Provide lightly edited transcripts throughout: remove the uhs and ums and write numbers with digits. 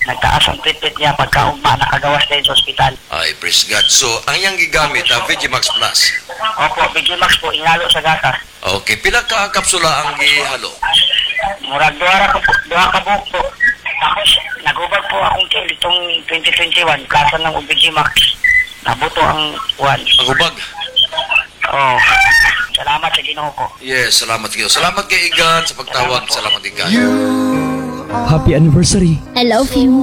nagtaas ang treatment niya pagkaugma nakagawas din sa ospital. Ay, praise God. So, ang iyang gigamit na Vegimax Plus. Opo, Vegimax po, ingalo sa gatas. Okay, pila ka kapsula ang gihalo? Murag duha ka buok po. Tapos, nagubag po akong kill itong 2021, klasa ng Vegimax. Nabuto ang one. Ang ubag? Oh, salamat sa Ginoo ko. Yes, salamat kayo. Salamat kay Igan sa pagtawag. Salamat Igan. Happy anniversary. I love you.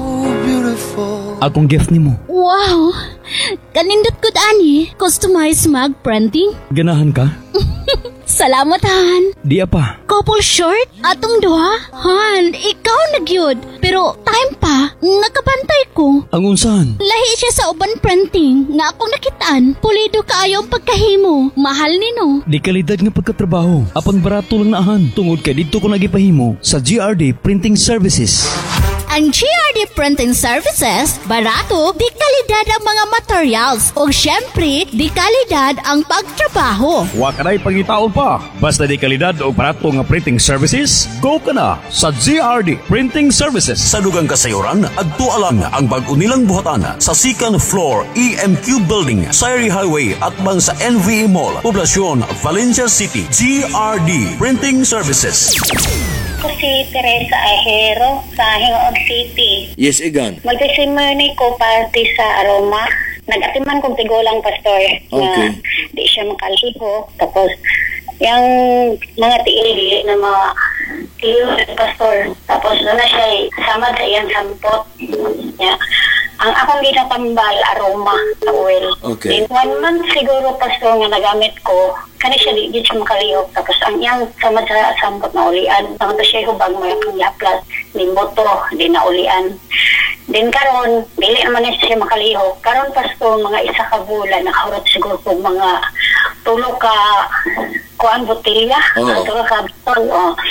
Akong gift nimo. Wow! Kanindot ko ani. Customize mag printing. Ganahan ka? Salamat, Han. Di apa. Couple short? Atong duha? Han, ikaw nagyod. Pero time pa, nakabantay ko. Ang unsahan? Lahi siya sa uban printing nga akong nakitaan. Pulido kaayo ang pagkahimo. Mahal nino. Di kalidad nga pagkatrabaho. Apan barato lang naahan. Tungod kay dito ko nagipahimo sa GRD Printing Services. Ang GRD Printing Services, barato, di kalidad ang mga materials. O syempre, di kalidad ang pagtrabaho. Wa ka na'y pangitaon pa. Basta di kalidad o barato nga printing services, go ka na sa GRD Printing Services. Sa dugang kasayuran, agtualang ang bag-unilang buhatan sa second floor EMQ Building, Sayri Highway at bang sa NVE Mall, Poblacion, Valencia City. GRD Printing Services. Ako si Teresa Ahero sa Hingoog City. Yes, Igan. Magdesimony ko party sa Aroma. Nag-atiman kong tigulang pastor na di siya makaliho. Tapos, yung mga tiili na mga tiili pastor. Tapos, doon na siya samad sa iyang sampot. Yeah. Ang akong ginatambal, Aroma, sa oil. Okay. In 1 month siguro, pastor, nga nagamit ko, kani siya di siya makalihok. Tapos ang iyang samad sa sampot na ulian. Pangito siya hubag mo yung yaplas, limboto, di na ulian. Din karon, dili naman na siya makalihok. Karon pastor, mga isa ka bulan, nakahurot siguro po mga tulo ka kuan botilya. Tulo ka botol,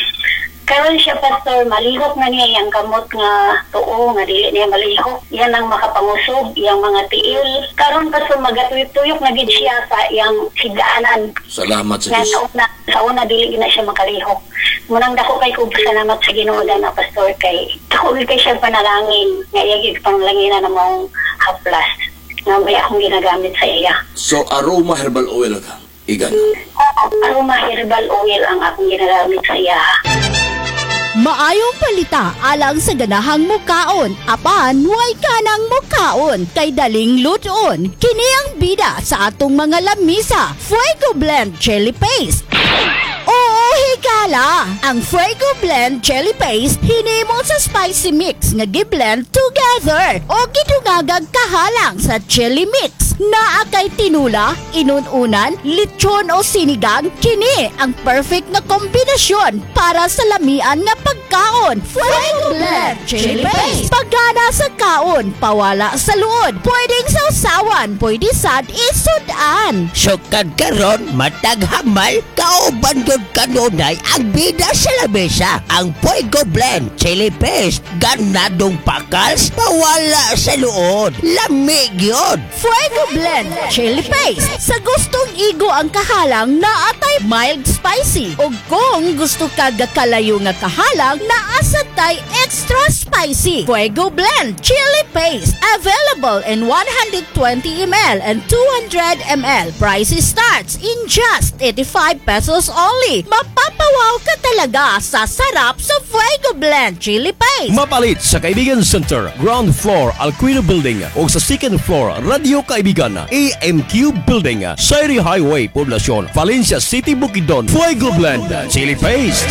Karon siya pastor, malihok na niya yung gamot nga tuo, nga dili niya malihok. Yan ang makapangusog, yung mga tiil. Karon pastor, magatuyok-tuyok na gid siya sa yung higdaanan. Salamat sa Nga Diyos. sa una dili na siya makalihok. Munang dako kay ko salamat sa Ginoo na pastor kay dako kay siya panalangin nga iyagig panglangina na mong haplas. Nga may akong ginagamit sa iya. So, aroma herbal oil ka, Igan. Aroma herbal oil ang akong ginagamit sa iya. Maayong palita alang sa ganahang mukaon. Apan, huwag ka ng mukaon. Kay daling luton. Kini ang bida sa atong mga lamisa. Fuego Blend Chili Paste. Oo, higala! Ang Fuego Blend Chili Paste hinimo sa spicy mix nga gi-blend together o gidungagag kahalang sa chili mix. Naa kay tinula, inununan, lechon o sinigang, kini ang perfect na kombinasyon para sa lamian nga pagkaon. Fuego Blend Chili Paste. Pagana sa kaon, pawala sa luod. Pwedeng sausawan, pwede sad isudan. Sukad karon matag hamal kauban gud kanunay ang bida sa lamesa. Ang Fuego Blend Chili Paste ganadong pakals pawala sa luod. Lamig yun. Fuego Blend Chili Paste. Sa gustong igo ang kahalang na atay mild spicy. O kung gusto ka gakalayo nga kahalang na asatay extra spicy. Fuego Blend Chili Paste. Available in 120 ml and 200 ml. Price starts in just 85 pesos only. Mapapawaw ka talaga sa sarap sa Fuego Blend Chili Paste. Mapalit sa Kaibigan Center, ground floor, Alquino Building o sa second floor, Radio Kaibigan, AMQ Building, Sayri Highway, Poblacion, Valencia City, Bukidnon. Fuego Blend Chili Paste.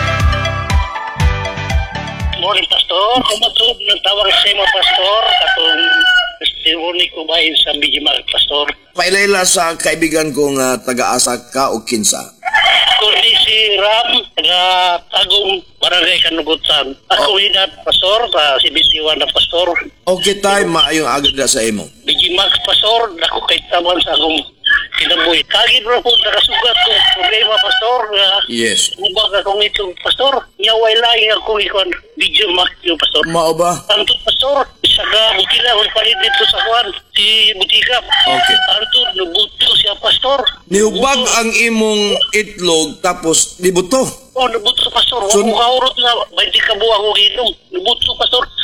Morning, Pastor. Kumatulog ng tawag sa mga Pastor. Katong testimony ko ba sa Bijimag, Pastor? Pailayla sa kaibigan kong taga-asa ka o kinsa. Kundi si Ram, taga-tagong barangay Kanugutan. Ako na, Pastor, sa 71 na Pastor. Okay tayo, maayong agad na sa imo. Bijimag, Pastor, dako kay taman sa akong kinabuhi. Kagid ro po nakasugat kong problema, Pastor. Yes. Mubag akong itong, Pastor. Nyaway lang akong ikon. Bijimag yung Pastor. Mao ba? Antod, Pastor, isaga butila, wala pa rin dito sa kuwan, si Butika. Okay. Antod, nabuto siya, Pastor. Niubag ang imong itlog tapos nibuto. Oh, nabuto, Pastor. So- Huwag makaurot na, 20 ka buwang o ginom. Nabuto, Pastor.